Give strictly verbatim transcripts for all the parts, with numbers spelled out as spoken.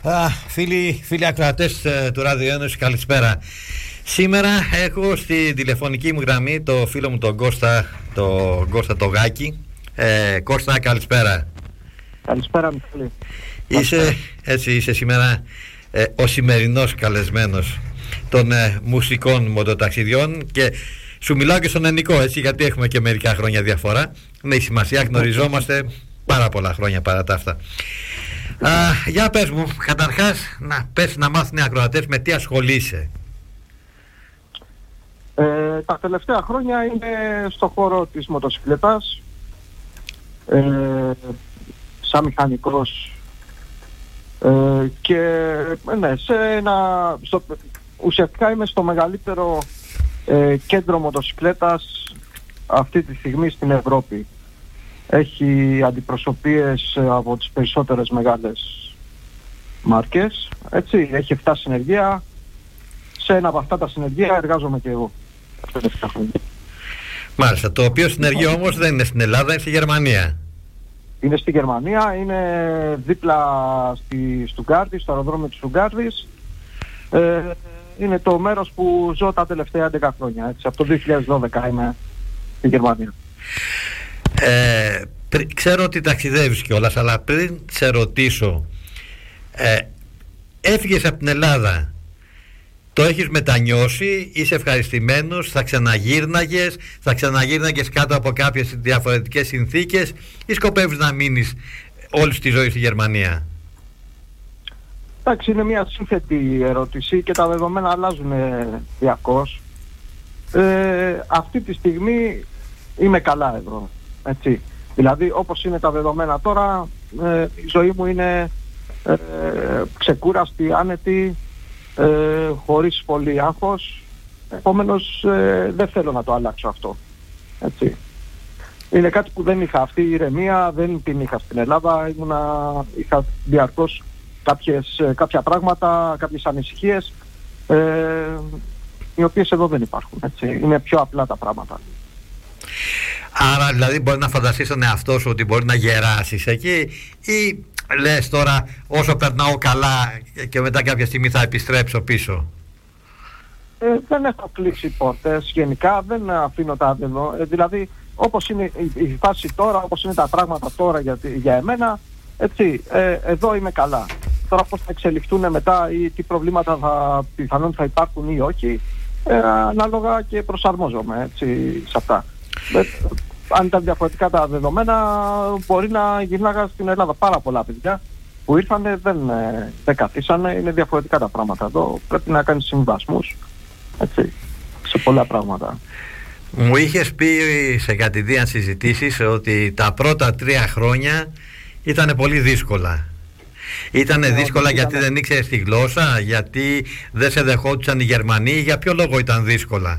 Α, φίλοι, φίλοι ακροατές ε, του Ράδιο Ένωση, καλησπέρα. Σήμερα έχω στη τηλεφωνική μου γραμμή το φίλο μου τον Κώστα, τον Κώστα το Γάκη. ε, Κώστα, καλησπέρα. Καλησπέρα Μιχάλη. Είσαι, έτσι είσαι σήμερα ε, ο σημερινός καλεσμένος των ε, μουσικών μοτοταξιδιών και σου μιλάω και στον Ενικό, έτσι, γιατί έχουμε και μερικά χρόνια διαφορά. Ναι, η σημασία, γνωριζόμαστε πάρα πολλά χρόνια παρά τα αυτά. Α, για πες μου, καταρχάς, να πες να μάθουν οι ακροατές με τι ασχολείσαι. Ε, τα τελευταία χρόνια είμαι στο χώρο της μοτοσυκλέτας, ε, σαν μηχανικός ε, και ναι, σε ένα, στο, ουσιαστικά είμαι στο μεγαλύτερο ε, κέντρο μοτοσυκλέτας αυτή τη στιγμή στην Ευρώπη. Έχει αντιπροσωπείες από τις περισσότερες μεγάλες μάρκες, έτσι, έχει επτά συνεργεία. Σε ένα από αυτά τα συνεργεία εργάζομαι και εγώ. Μάλιστα, το οποίο συνεργείο όμως δεν είναι στην Ελλάδα, είναι στη Γερμανία. Είναι στη Γερμανία, είναι δίπλα στη Στουγκάρδη, στο αεροδρόμιο της Στουγκάρδης. Ε, είναι το μέρος που ζω τα τελευταία έντεκα χρόνια, έτσι, από το δύο χιλιάδες δώδεκα είμαι στη Γερμανία. Ε, πρι, ξέρω ότι ταξιδεύεις κιόλας, αλλά πριν σε ρωτήσω, ε, έφυγες από την Ελλάδα, το έχεις μετανιώσει, είσαι ευχαριστημένος, θα ξαναγύρναγες, θα ξαναγύρναγες κάτω από κάποιες διαφορετικές συνθήκες ή σκοπεύεις να μείνεις όλη τη ζωή στη Γερμανία? Εντάξει, είναι μια σύνθετη ερώτηση και τα δεδομένα αλλάζουν διαρκώς. Ε, αυτή τη στιγμή είμαι καλά εδώ, έτσι. Δηλαδή, όπως είναι τα δεδομένα τώρα, ε, η ζωή μου είναι ε, ξεκούραστη, άνετη, ε, χωρίς πολύ άγχος. Επομένως, ε, δεν θέλω να το αλλάξω αυτό, έτσι. Είναι κάτι που δεν είχα. Αυτή η ηρεμία δεν την είχα στην Ελλάδα. Ήμουνα, είχα διαρκώς κάποιες, κάποια πράγματα, κάποιες ανησυχίες, ε, οι οποίες εδώ δεν υπάρχουν, έτσι. Είναι πιο απλά τα πράγματα. Άρα δηλαδή μπορεί να φανταστείς τον εαυτό σου ότι μπορεί να γεράσεις εκεί, ή λες τώρα όσο περνάω καλά και μετά κάποια στιγμή θα επιστρέψω πίσω? Ε, δεν έχω κλείσει πόρτες γενικά, δεν αφήνω τα δεδομένα. Ε, δηλαδή όπως είναι η, η φάση τώρα, όπως είναι τα πράγματα τώρα για, για εμένα, έτσι, ε, εδώ είμαι καλά. Τώρα πώς θα εξελιχθούν μετά ή τι προβλήματα θα, πιθανόν θα υπάρχουν ή όχι, ε, ανάλογα και προσαρμόζομαι, έτσι, σε αυτά. Ε, αν ήταν διαφορετικά τα δεδομένα, μπορεί να γυρνάγα στην Ελλάδα. Πάρα πολλά παιδιά που ήρθανε δεν, δεν καθίσανε, είναι διαφορετικά τα πράγματα. Εδώ πρέπει να κάνεις συμβασμούς, έτσι, σε πολλά πράγματα. Μου είχες πει σε κατηδίαν συζητήσεις ότι τα πρώτα τρία χρόνια ήταν πολύ δύσκολα. Ήτανε yeah, δύσκολα yeah, γιατί yeah. δεν ήξερες τη γλώσσα, γιατί δεν σε δεχόντουσαν οι Γερμανοί, για ποιο λόγο ήταν δύσκολα?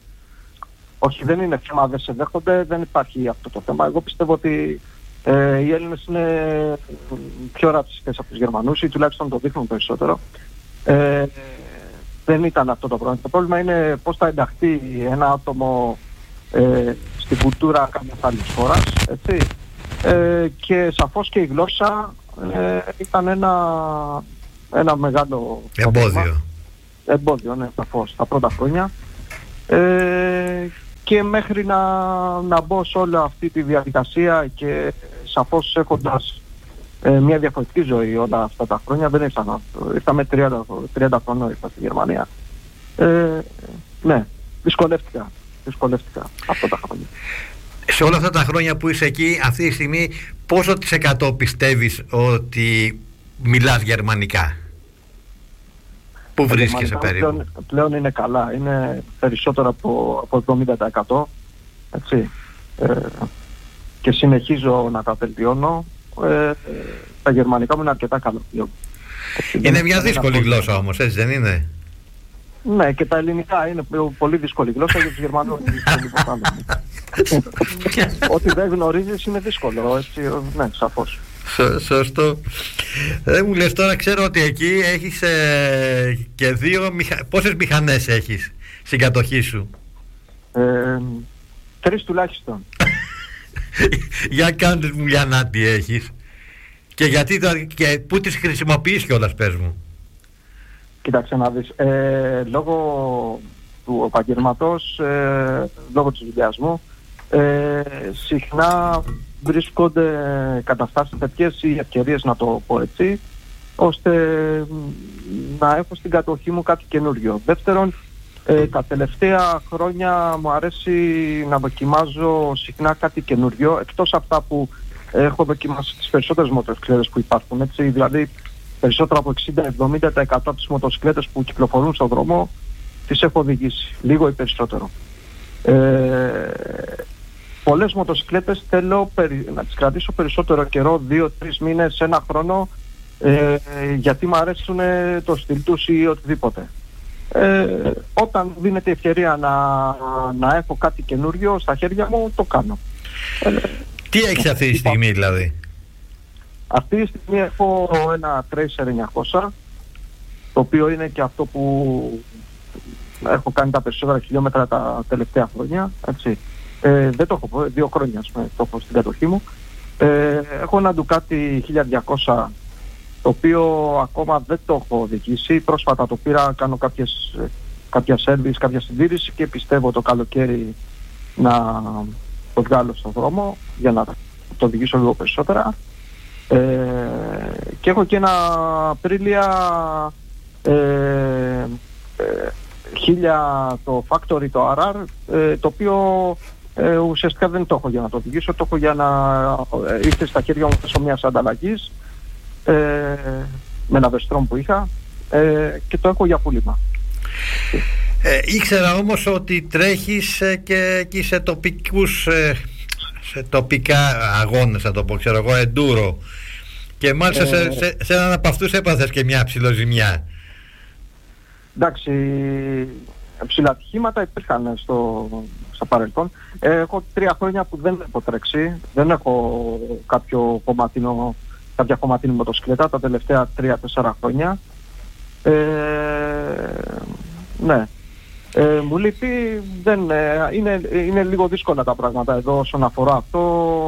Όχι, δεν είναι θέμα, δεν σε δέχονται, δεν υπάρχει αυτό το θέμα. Εγώ πιστεύω ότι ε, οι Έλληνες είναι πιο ρατσιστές από τους Γερμανούς ή τουλάχιστον το δείχνουν περισσότερο. Ε, δεν ήταν αυτό το πρόβλημα. Το πρόβλημα είναι πώς θα ενταχθεί ένα άτομο ε, στην κουλτούρα κάποιας άλλης χώρας, έτσι. Ε, και σαφώς και η γλώσσα ε, ήταν ένα, ένα μεγάλο εμπόδιο. Πρόβλημα. Εμπόδιο, ναι, σαφώς, τα πρώτα χρόνια. Ε, και μέχρι να, να μπω σε όλη αυτή τη διαδικασία και σαφώς έχοντας ε, μια διαφορετική ζωή όλα αυτά τα χρόνια, δεν ήρθα, ήρθαμε τριάντα χρόνια ήρθα στη Γερμανία. Ε, ναι, δυσκολεύτηκα, δυσκολεύτηκα αυτά τα χρόνια. Σε όλα αυτά τα χρόνια που είσαι εκεί, αυτή τη στιγμή, πόσο της εκατό πιστεύεις ότι μιλάς γερμανικά? Πού βρίσκεσαι περίπου? Πλέον, πλέον είναι καλά, είναι περισσότερο από, από εβδομήντα τοις εκατό, έτσι, ε, και συνεχίζω να τα βελτιώνω. Ε, τα γερμανικά μου είναι αρκετά καλά πλέον. Είναι μια δύσκολη γλώσσα όμως, έτσι δεν είναι? Ναι, και τα ελληνικά είναι πολύ δύσκολη γλώσσα για τους Γερμανούς. Ό,τι δεν γνωρίζεις είναι δύσκολο, έτσι, ναι, σαφώς. Σωστό. Δεν μου λες τώρα, ξέρω ότι εκεί έχεις ε, και δύο μηχα... Πόσες μηχανές έχεις στην κατοχή σου? Ε, τρεις τουλάχιστον. Για κάντε μου Λιανά τι έχεις. Και γιατί το, και πού τις χρησιμοποιείς κιόλας, πες μου. Κοίταξε να δεις, ε, λόγω του επαγγελματός, ε, λόγω της δουλειάς μου, ε, συχνά βρίσκονται καταστάσεις τέτοιες ή ευκαιρίες, να το πω έτσι, ώστε να έχω στην κατοχή μου κάτι καινούριο. Δεύτερον, ε, τα τελευταία χρόνια μου αρέσει να δοκιμάζω συχνά κάτι καινούριο, εκτός από αυτά που έχω δοκιμάσει τις περισσότερες μοτοσυκλέτες που υπάρχουν, έτσι, δηλαδή περισσότερο από εξήντα με εβδομήντα τοις εκατό από τις μοτοσυκλέτες που κυκλοφορούν στον δρόμο τις έχω οδηγήσει, λίγο ή περισσότερο. Ε, πολλές μοτοσυκλέτες θέλω περι, να τις κρατήσω περισσότερο καιρό, δύο τρεις μήνες, ένα χρόνο, ε, γιατί μου αρέσουν το στυλ τους ή οτιδήποτε. Ε, όταν δίνεται η ευκαιρία να, να έχω κάτι καινούριο στα χέρια μου, το κάνω. Ε, Τι έχεις αυτή τη στιγμή δηλαδή? Αυτή τη στιγμή έχω ένα Tracer εννιακόσια, το οποίο είναι και αυτό που έχω κάνει τα περισσότερα χιλιόμετρα τα τελευταία χρόνια, έτσι. Ε, δεν το έχω, δύο χρόνια πούμε, το έχω στην κατοχή μου. Ε, έχω ένα Ducati χίλια διακόσια, το οποίο ακόμα δεν το έχω οδηγήσει. Πρόσφατα το πήρα, κάνω κάποιες, κάποια service, κάποια συντήρηση και πιστεύω το καλοκαίρι να το βγάλω στον δρόμο για να το οδηγήσω λίγο περισσότερα. Ε, και έχω και ένα Aprilia ε, ε, χίλια το Factory, το αρ αρ, ε, το οποίο ε, ουσιαστικά δεν το έχω για να το οδηγήσω, το έχω για να ε, ήρθε στα χέρια μου μέσω μιας ανταλλαγής ε, με ένα Vestrom που είχα ε, και το έχω για πούλημα. Ε, ήξερα όμως ότι τρέχεις ε, και εκεί σε τοπικούς ε, σε τοπικά αγώνες, θα το πω, ξέρω εγώ, enduro, και μάλιστα ε, σε, σε, σε έναν από αυτούς έπαθες και μια ψιλοζημιά. Εντάξει, ψηλά ατυχήματα υπήρχαν στο, στο παρελθόν. Ε, έχω τρία χρόνια που δεν έχω τρέξει, δεν έχω κάποιο κομματίνο, κάποια κομματίνη μοτοσυκλέτα τα τελευταία τρία τέσσερα χρόνια. Ε, ναι. Ε, μου λείπει, δεν, ε, είναι, είναι λίγο δύσκολα τα πράγματα εδώ όσον αφορά αυτό.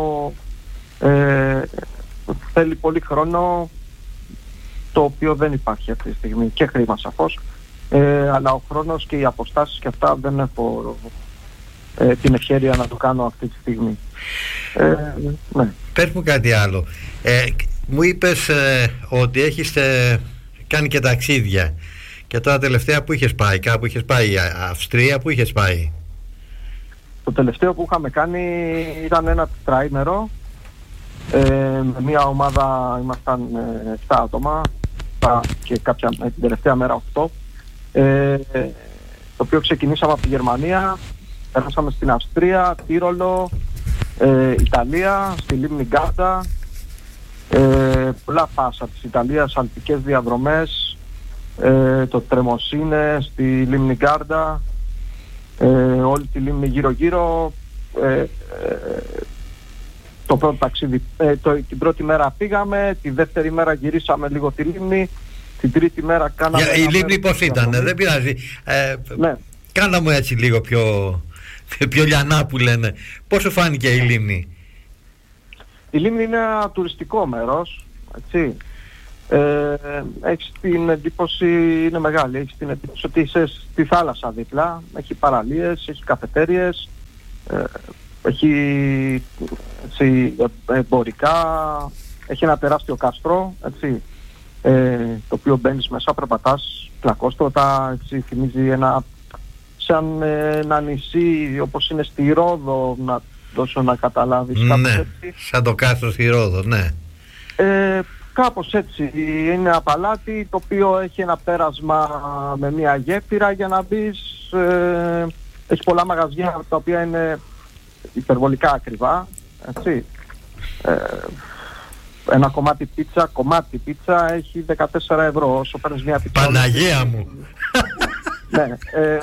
Ε, θέλει πολύ χρόνο, το οποίο δεν υπάρχει αυτή τη στιγμή, και χρήμα σαφώς, ε, αλλά ο χρόνος και οι αποστάσεις και αυτά δεν έχω ε, την ευκαιρία να το κάνω αυτή τη στιγμή. Ε, ναι. Πες μου κάτι άλλο. Ε, μου είπες ε, ότι έχεις ε, κάνει και ταξίδια. Και τώρα τελευταία που είχες πάει, κάπου είχες πάει, Αυστρία, που είχες πάει? Το τελευταίο που είχαμε κάνει ήταν ένα τετραήμερο, ε, με μια ομάδα, ήμασταν ε, επτά άτομα και κάποια, ε, την τελευταία μέρα οκτώ, ε, το οποίο ξεκινήσαμε από τη Γερμανία, περάσαμε στην Αυστρία, Τύρολο, ε, Ιταλία, στη λίμνη Γκάρντα, ε, πολλά πάσα της Ιταλίας, αλπικές διαδρομές, Ε, το Τρεμοσίνε στη λίμνη Γκάρντα, ε, όλη τη λίμνη γύρω γύρω. ε, ε, το πρώτο ταξίδι, ε, το, την πρώτη μέρα πήγαμε, τη δεύτερη μέρα γυρίσαμε λίγο τη λίμνη, την τρίτη μέρα κάναμε... Για, η λίμνη πώς ήταν, δεν πειράζει, ε, ναι. Κάνα μου έτσι λίγο πιο, πιο λιανά που λένε. Πώς σου φάνηκε η λίμνη? Η λίμνη είναι ένα τουριστικό μέρος, έτσι. Ε, έχεις την εντύπωση, είναι μεγάλη, έχεις την εντύπωση ότι είσαι στη θάλασσα δίπλα, έχει παραλίες, έχει καφετέριες, ε, έχει έτσι, εμπορικά, έχει ένα τεράστιο κάστρο, έτσι, ε, το οποίο μπαίνεις μέσα, περπατάς πλακόστρωτα, έτσι, θυμίζει ένα, σαν ε, ένα νησί όπως είναι στη Ρόδο, να δώσω να καταλάβεις, ναι, κάπως έτσι. Σαν το κάστρο στη Ρόδο, ναι. Ε, Κάπως έτσι, είναι ένα παλάτι το οποίο έχει ένα πέρασμα με μια γέφυρα για να μπεις, ε, έχει πολλά μαγαζιά τα οποία είναι υπερβολικά ακριβά, έτσι. Ε, ένα κομμάτι πίτσα, κομμάτι πίτσα έχει δεκατέσσερα ευρώ όσο παίρνεις μια πίτσα. Παναγία μου! Ναι, ε,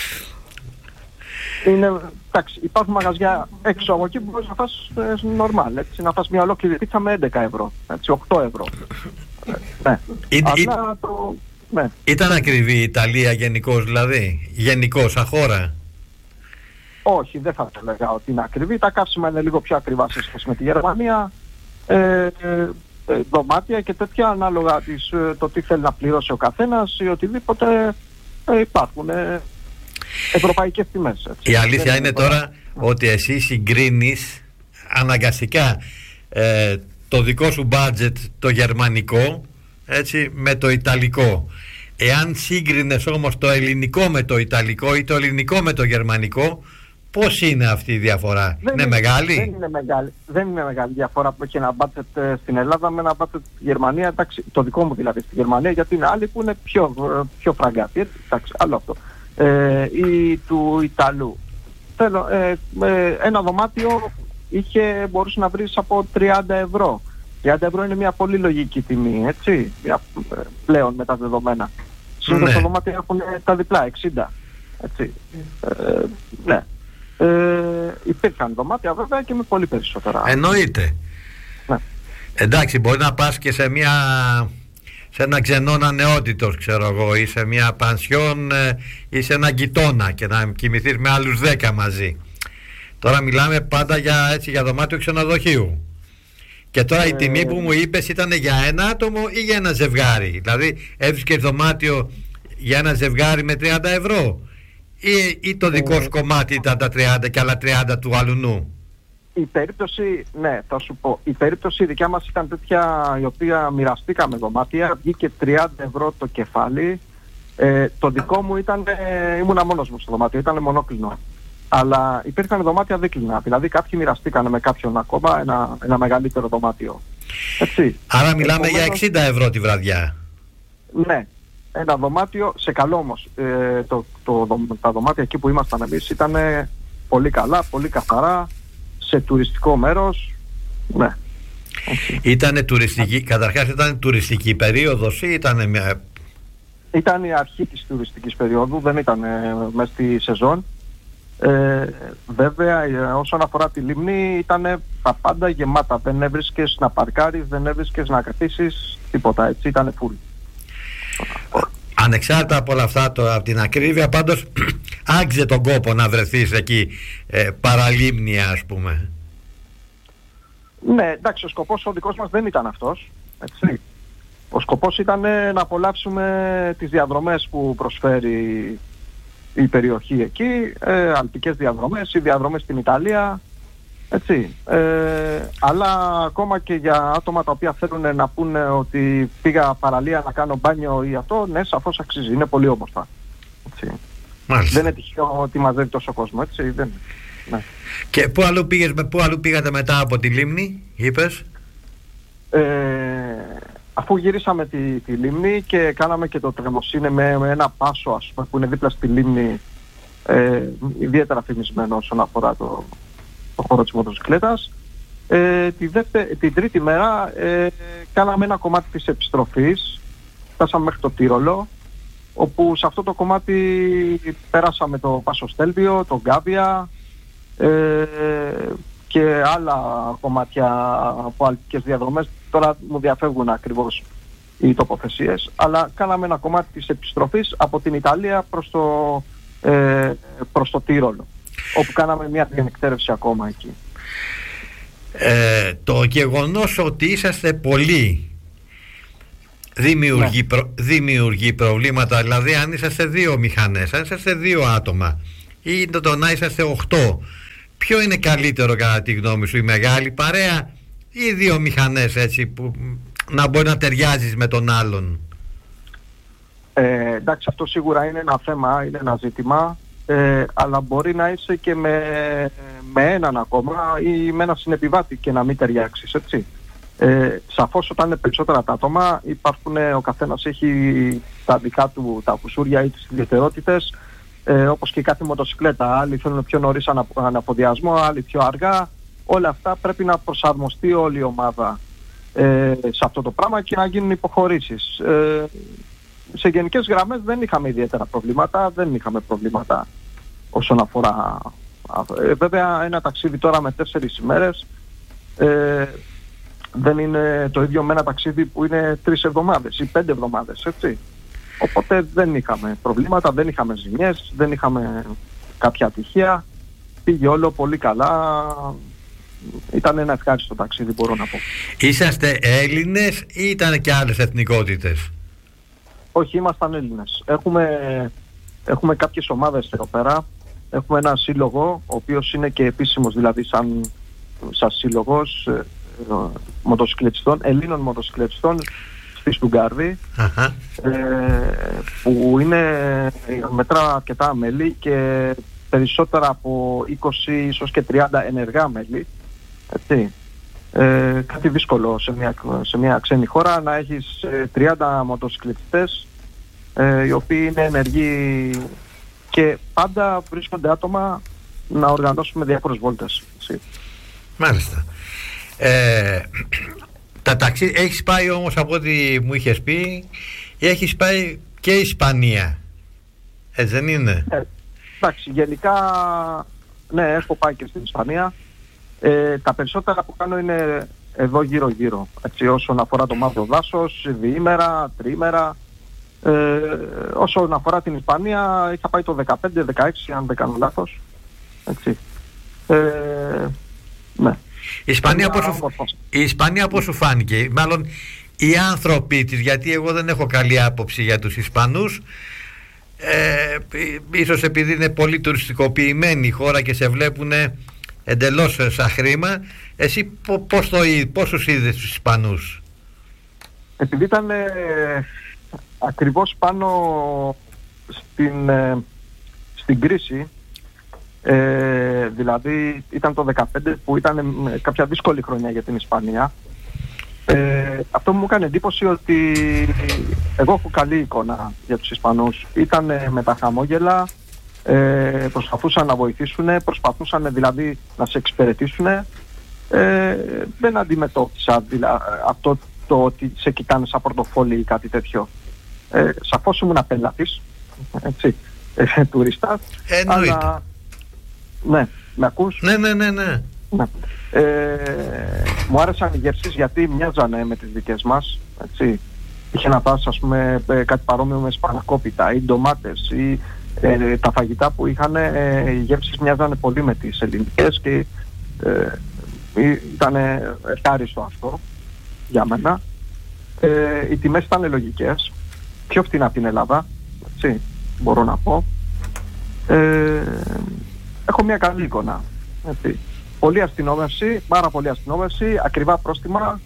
είναι, εντάξει, υπάρχουν μαγαζιά έξω από εκεί που μπορείς να φας ε, νορμάλ, έτσι, να φας μια ολόκληρη πίτσα με έντεκα ευρώ, έτσι, οκτώ ευρώ. Ε, ναι. Ή, Αλλά ή, το, ναι. Ήταν ακριβή η Ιταλία γενικώς, δηλαδή, γενικώς, σαν χώρα? Όχι, δεν θα το λέγα ότι είναι ακριβή. Τα καύσιμα είναι λίγο πιο ακριβά σε σχέση με τη Γερμανία. Ε, ε, ε, δωμάτια και τέτοια ανάλογα της, ε, το τι θέλει να πληρώσει ο καθένας ή οτιδήποτε, ε, υπάρχουν ε, ευρωπαϊκές τιμές. Έτσι. Η αλήθεια είναι, είναι τώρα ότι εσύ συγκρίνεις αναγκαστικά ε, το δικό σου budget το γερμανικό, έτσι, με το ιταλικό. Εάν σύγκρινες όμως το ελληνικό με το ιταλικό ή το ελληνικό με το γερμανικό, πώς είναι αυτή η διαφορά? Δεν είναι, είναι μεγάλη? Δεν είναι μεγάλη. Δεν είναι μεγάλη διαφορά που έχει ένα budget στην Ελλάδα με ένα budget στη Γερμανία. Εντάξει, το δικό μου δηλαδή στη Γερμανία, γιατί είναι άλλοι που είναι πιο, πιο φραγκάτοι. Εντάξει, άλλο αυτό. Ε, ή του Ιταλού. Θέλω, ε, ε, ένα δωμάτιο είχε, μπορούσε να βρεις από τριάντα ευρώ. τριάντα ευρώ είναι μια πολύ λογική τιμή, έτσι, μια, πλέον με τα δεδομένα. Σήμερα τα δωμάτια έχουν τα διπλά, εξήντα. Έτσι. Ε, ναι. Ε, υπήρχαν δωμάτια βέβαια και με πολύ περισσότερα. Εννοείται. Ναι. Εντάξει, μπορεί να πας και σε μια, σε ένα ξενώνα νεότητος, ξέρω εγώ, ή σε μια πανσιόν ή σε ένα γειτόνα και να κοιμηθείς με άλλους δέκα μαζί. Τώρα μιλάμε πάντα για, έτσι, για δωμάτιο ξενοδοχείου. Και τώρα ε... η τιμή που μου είπες ήταν για ένα άτομο ή για ένα ζευγάρι? Δηλαδή έβρισκες δωμάτιο για ένα ζευγάρι με τριάντα ευρώ ή, ή το δικό σου κομμάτι ήταν τα τριάντα και άλλα τριάντα του αλουνού? Η περίπτωση, ναι, θα σου πω, η περίπτωση η δικιά μας ήταν τέτοια, η οποία μοιραστήκαμε δωμάτια, βγήκε τριάντα ευρώ το κεφάλι. Ε, το δικό μου ήταν, ε, ήμουνα μόνος μου στο δωμάτιο, ήταν μονόκλινο. Αλλά υπήρχαν δωμάτια δίκλινα, δηλαδή κάποιοι μοιραστήκαν με κάποιον ακόμα ένα, ένα μεγαλύτερο δωμάτιο. Έτσι. Άρα μιλάμε Επομένως, για εξήντα ευρώ τη βραδιά. Ναι, ένα δωμάτιο, σε καλό όμως, ε, το, το, το, τα δωμάτια εκεί που ήμασταν εμείς ήταν πολύ καλά, πολύ καθαρά, σε τουριστικό μέρος, ναι. Ήτανε τουριστική, καταρχάς ήταν τουριστική περίοδος ή ήταν μια... Ήταν η αρχή της τουριστικής περίοδου, δεν ήταν μέσα στη σεζόν. Ε, βέβαια όσον αφορά τη λίμνη ήταν τα πάντα γεμάτα, δεν έβρισκες να παρκάρεις, δεν έβρισκες να καθίσεις, τίποτα, έτσι, ήταν full. Ανεξάρτητα από όλα αυτά, το, από την ακρίβεια, πάντως άξιζε τον κόπο να βρεθείς εκεί ε, παραλίμνια, ας πούμε. Ναι, εντάξει, ο σκοπός ο δικός μας δεν ήταν αυτός, έτσι. Ο σκοπός ήταν να απολαύσουμε τις διαδρομές που προσφέρει η περιοχή εκεί, ε, αλπικές διαδρομές ή διαδρομές στην Ιταλία, έτσι. Ε, αλλά ακόμα και για άτομα τα οποία θέλουν να πούνε ότι πήγα παραλία να κάνω μπάνιο ή αυτό, ναι, σαφώς αξίζει, είναι πολύ όμορφα. Έτσι. Δεν είναι τυχαίο ότι μαζεύει τόσο κόσμο, έτσι, δεν, ναι. Και πού αλλού πήγες, πού αλλού πήγατε μετά από τη λίμνη, είπες? Ε, αφού γυρίσαμε τη, τη λίμνη και κάναμε και το τρεμοσύνε με, με ένα πάσο, ας πούμε, που είναι δίπλα στη λίμνη, ε, ιδιαίτερα φημισμένο όσον αφορά το, το χώρο της μοτοσυκλέτας. Ε, τη δεύτε, την τρίτη μέρα ε, κάναμε ένα κομμάτι της επιστροφής, φτάσαμε μέχρι το Τύρολο, όπου σε αυτό το κομμάτι πέρασαμε το Πάσο Στέλβιο, το Γκάβια ε, και άλλα κομμάτια από αλπικές διαδρομές. Τώρα μου διαφεύγουν ακριβώς οι τοποθεσίες, αλλά κάναμε ένα κομμάτι της επιστροφής από την Ιταλία προς το, ε, προς το Τύρολο, όπου κάναμε μια διανυκτέρευση ακόμα εκεί. Ε, το γεγονός ότι είσαστε πολλοί δημιουργεί, ναι. προ, δημιουργεί προβλήματα, δηλαδή αν είσαστε δύο μηχανές, αν είσαστε δύο άτομα ή το, το να είσαστε οχτώ, ποιο είναι καλύτερο κατά τη γνώμη σου, η μεγάλη παρέα ή δύο μηχανές, έτσι, που να μπορεί να ταιριάζεις με τον άλλον? Ε, εντάξει, αυτό σίγουρα είναι ένα θέμα, είναι ένα ζήτημα, ε, αλλά μπορεί να είσαι και με, με έναν ακόμα ή με ένα συνεπιβάτη και να μην ταιριάξεις, έτσι. Ε, σαφώς όταν είναι περισσότερα τα άτομα, υπάρχουν, ο καθένας έχει τα δικά του τα κουσούρια ή τις ιδιαιτερότητες, ε, όπως και κάθε μοτοσυκλέτα. Άλλοι θέλουν πιο νωρίς ανα, αναποδιασμό, άλλοι πιο αργά. Όλα αυτά πρέπει να προσαρμοστεί όλη η ομάδα ε, σε αυτό το πράγμα και να γίνουν υποχωρήσεις. Ε, σε γενικές γραμμές δεν είχαμε ιδιαίτερα προβλήματα, δεν είχαμε προβλήματα όσον αφορά... Ε, βέβαια ένα ταξίδι τώρα με τέσσερις ημέρες ε, δεν είναι το ίδιο με ένα ταξίδι που είναι τρεις εβδομάδες ή πέντε εβδομάδες, έτσι. Οπότε δεν είχαμε προβλήματα, δεν είχαμε ζημιές, δεν είχαμε κάποια ατυχία. Πήγε όλο πολύ καλά ήταν ένα ευχάριστο ταξίδι, μπορώ να πω. Είσαστε Έλληνες ή ήταν και άλλες εθνικότητες? Όχι, ήμασταν Έλληνες. Έχουμε, έχουμε κάποιες ομάδες εδώ πέρα. Έχουμε ένα σύλλογο, ο οποίος είναι και επίσημος, δηλαδή σαν, σαν σύλλογος ε, μοτοσυκλετιστών, Ελλήνων μοτοσυκλετιστών στη Στουγκάρδη, uh-huh. ε, που είναι, μετρά αρκετά μέλη και περισσότερα από είκοσι ίσως και τριάντα ενεργά μέλη. Έτσι. Ε, κάτι δύσκολο σε μια, σε μια ξένη χώρα να έχεις ε, τριάντα μοτοσυκλετιστές ε, οι οποίοι είναι ενεργοί και πάντα βρίσκονται άτομα να οργανώσουμε διάφορες βόλτες. Έτσι. Μάλιστα. Ε, τα ταξί... Έχεις πάει όμως, από ό,τι μου είχες πει, έχεις πάει και Ισπανία, έτσι δεν είναι? Ε, εντάξει, γενικά ναι, έχω πάει και στην Ισπανία. Ε, τα περισσότερα που κάνω είναι εδώ γύρω γύρω, έτσι, όσον αφορά το μαύρο δάσος, διήμερα, τριήμερα. Ε, όσον αφορά την Ισπανία, είχα πάει το δεκαπέντε δεκαέξι, αν δεν κάνω λάθος, έτσι. Ε, ναι. Η Ισπανία, πώς σου... η Ισπανία πώς σου φάνηκε? Μάλλον οι άνθρωποι της, γιατί εγώ δεν έχω καλή άποψη για τους Ισπανούς, ε, ίσως επειδή είναι πολύ τουριστικοποιημένη η χώρα και σε βλέπουν εντελώς σαν χρήμα. Εσύ πώς, το, πώς τους είδες τους Ισπανούς? Επειδή ήταν ε, ακριβώς πάνω στην, ε, στην κρίση, ε, δηλαδή ήταν το δεκαπέντε που ήταν ε, κάποια δύσκολη χρονιά για την Ισπανία, ε, αυτό μου έκανε εντύπωση ότι εγώ έχω καλή εικόνα για τους Ισπανούς. Ήταν ε, με τα χαμόγελα, ε, προσπαθούσαν να βοηθήσουν, προσπαθούσαν δηλαδή να σε εξυπηρετήσουν. Ε, δεν αντιμετώπισα δηλαδή, αυτό το ότι σε κοιτάνε σαν πορτοφόλι ή κάτι τέτοιο. Ε, σαφώς ήμουν πελάτης, έτσι, ε, τουρίστας. Εννοείται. Αλλά... Ναι, με ακούς? Ναι, ναι, ναι, ναι. ναι. Ε, μου άρεσαν οι γεύσεις γιατί μοιάζανε με τις δικές μας, έτσι. Είχε να πας, ας πούμε, κάτι παρόμοιο με σπανακόπιτα ή ντομάτες ή ε, τα φαγητά που είχαν, ε, οι γεύσεις μοιάζανε πολύ με τις ελληνικές και ε, ήταν ευχάριστο αυτό για μένα. Ε, οι τιμές ήταν λογικές, πιο φτηνά από την Ελλάδα, έτσι, μπορώ να πω. Ε, έχω μια καλή εικόνα, έτσι. Πολύ αστυνόμευση, πάρα πολύ αστυνόμευση, ακριβά πρόστιμα,